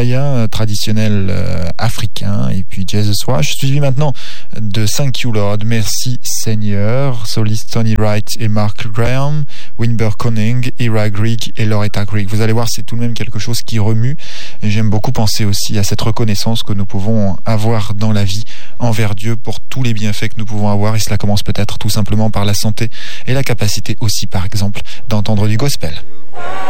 païen traditionnel africain et puis jazz de soie. Je suis suivi maintenant de Thank You Lord, Merci Seigneur, solistes Tony Wright et Mark Graham, Winber Conning, Ira Grigg et Loretta Grigg. Vous allez voir, c'est tout de même quelque chose qui remue et j'aime beaucoup penser aussi à cette reconnaissance que nous pouvons avoir dans la vie envers Dieu pour tous les bienfaits que nous pouvons avoir, et cela commence peut-être tout simplement par la santé et la capacité aussi par exemple d'entendre du gospel.